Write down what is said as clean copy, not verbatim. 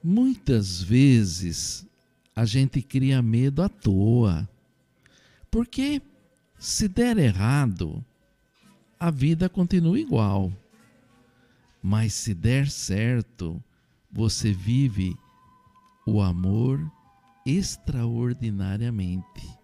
Muitas vezes a gente cria medo à toa, porque se der errado, a vida continua igual. Mas se der certo, você vive o amor extraordinariamente.